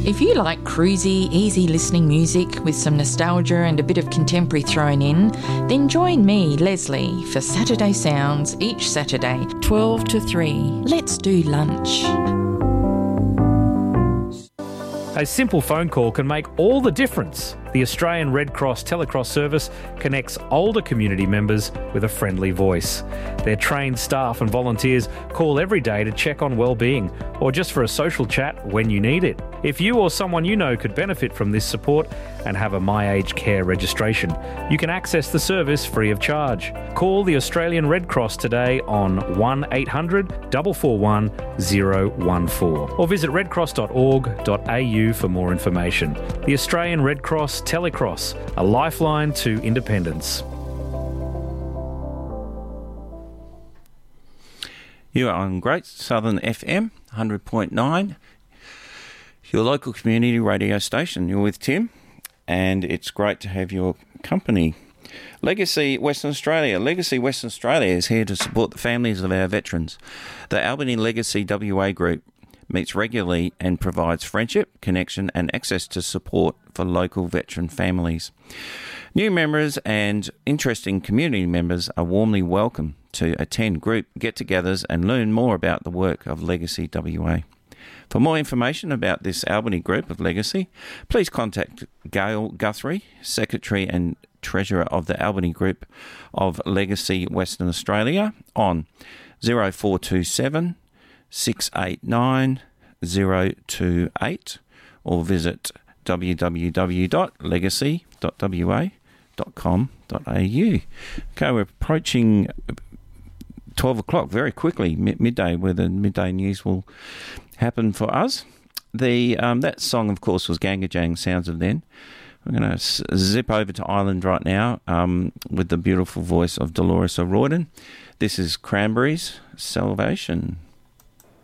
If you like cruisy, easy listening music with some nostalgia and a bit of contemporary thrown in, then join me, Leslie, for Saturday Sounds each Saturday, 12 to 3. Let's do lunch. A simple phone call can make all the difference. The Australian Red Cross Telecross service connects older community members with a friendly voice. Their trained staff and volunteers call every day to check on well-being or just for a social chat when you need it. If you or someone you know could benefit from this support and have a My Aged Care registration, you can access the service free of charge. Call the Australian Red Cross today on 1800 441 014 or visit redcross.org.au for more information. The Australian Red Cross Telecross, a lifeline to independence. You are on Great Southern FM 100.9, your local community radio station. You're with Tim, and it's great to have your company. Legacy Western Australia. Legacy Western Australia is here to support the families of our veterans. The Albany Legacy WA Group meets regularly and provides friendship, connection and access to support for local veteran families. New members and interesting community members are warmly welcome to attend group get-togethers and learn more about the work of Legacy WA. For more information about this Albany group of Legacy, please contact Gail Guthrie, Secretary and Treasurer of the Albany Group of Legacy Western Australia, on 0427 689 028 or visit www.legacy.wa.com.au. Okay, we're approaching 12 o'clock very quickly, midday, where the midday news will happen for us. That song, of course, was Gangajang, Sounds of Then. We're going to zip over to Ireland right now with the beautiful voice of Dolores O'Riordan. This is Cranberries, Salvation.